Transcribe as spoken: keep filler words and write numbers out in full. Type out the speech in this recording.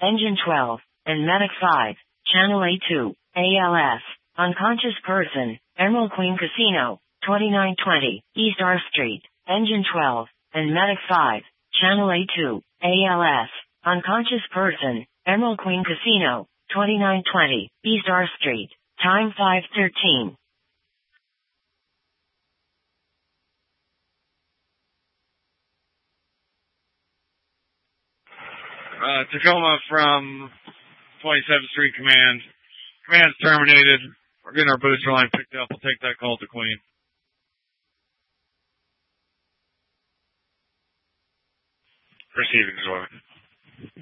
Engine twelve, and Medic five, Channel A two, A L S, unconscious person, Emerald Queen Casino, twenty-nine twenty, East R Street, Engine twelve, and Medic five, Channel A two, A L S, unconscious person, Emerald Queen Casino, twenty-nine twenty, East R Street, time five thirteen. Uh, Tacoma from twenty-seventh Street Command. Command's terminated. We're getting our booster line picked up. We'll take that call to Queen. Receiving, Zork.